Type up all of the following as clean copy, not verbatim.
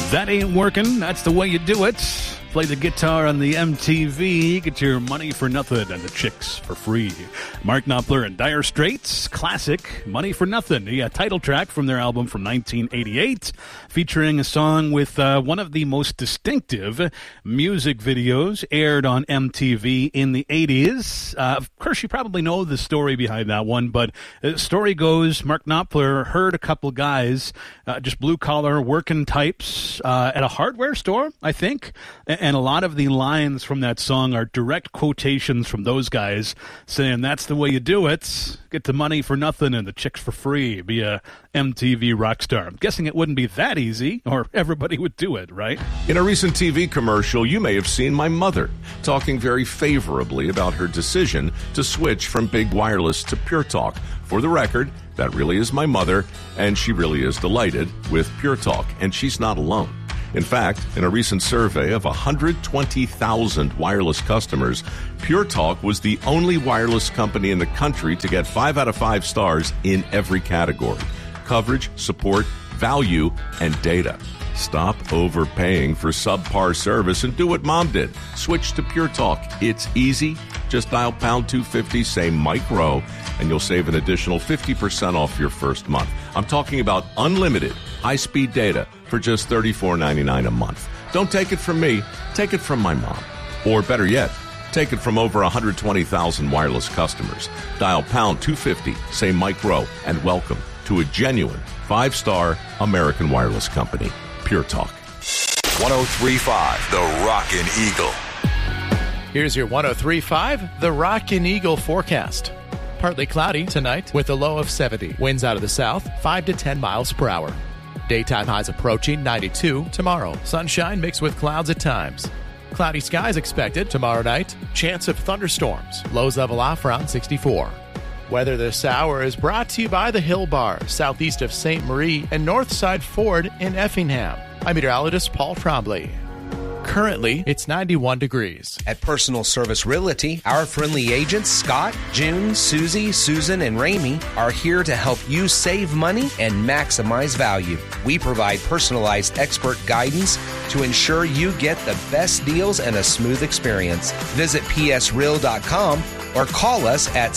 That ain't working. That's the way you do it. Play the guitar on the MTV. Get your money for nothing and the chicks for free. Mark Knopfler and Dire Straits. Classic, Money for Nothing. The title track from their album from 1988. Featuring a song with one of the most distinctive music videos aired on MTV in the 80s. Of course, you probably know the story behind that one, but the story goes Mark Knopfler heard a couple guys, just blue-collar working types at a hardware store, I think. And a lot of the lines from that song are direct quotations from those guys saying, that's the way you do it. Get the money for nothing and the chicks for free. Be a MTV rock star. I'm guessing it wouldn't be that easy, or everybody would do it, right? In a recent TV commercial, you may have seen my mother talking very favorably about her decision to switch from big wireless to Pure Talk. For the record, that really is my mother, and she really is delighted with Pure Talk, and she's not alone. In fact, in a recent survey of 120,000 wireless customers, Pure Talk was the only wireless company in the country to get 5 out of 5 stars in every category: coverage, support, value, and data. Stop overpaying for subpar service and do what Mom did. Switch to Pure Talk. It's easy. Just dial pound 250, say Mike Rowe, and you'll save an additional 50% off your first month. I'm talking about unlimited high-speed data for just $34.99 a month. Don't take it from me. Take it from my mom. Or better yet, take it from over 120,000 wireless customers. Dial pound 250, say Mike Rowe, and welcome to a genuine 5-star American wireless company. Pure Talk. 103.5 The Rockin' Eagle. Here's your 103.5 The Rockin' Eagle forecast. Partly cloudy tonight with a low of 70. Winds out of the south, 5 to 10 miles per hour. Daytime highs approaching 92 tomorrow. Sunshine mixed with clouds at times. Cloudy skies expected tomorrow night. Chance of thunderstorms. Lows level off around 64. Weather this hour is brought to you by the Hill Bar, southeast of St. Marie and Northside Ford in Effingham. I'm meteorologist Paul Trombley. Currently, it's 91 degrees. At Personal Service Realty, our friendly agents, Scott, June, Susie, Susan, and Ramey, are here to help you save money and maximize value. We provide personalized expert guidance to ensure you get the best deals and a smooth experience. Visit psreal.com or call us at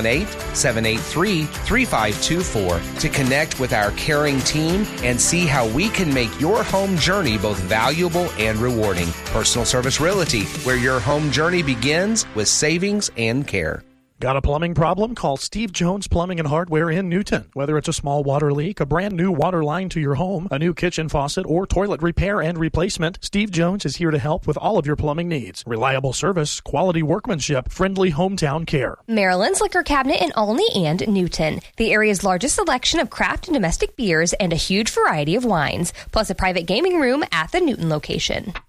618-783-3524 to connect with our caring team and see how we can make your home journey both valuable and rewarding. Personal Service Realty, where your home journey begins with savings and care. Got a plumbing problem? Call Steve Jones Plumbing and Hardware in Newton. Whether it's a small water leak, a brand new water line to your home, a new kitchen faucet, or toilet repair and replacement, Steve Jones is here to help with all of your plumbing needs. Reliable service, quality workmanship, friendly hometown care. Maryland's Liquor Cabinet in Olney and Newton. The area's largest selection of craft and domestic beers and a huge variety of wines, plus a private gaming room at the Newton location.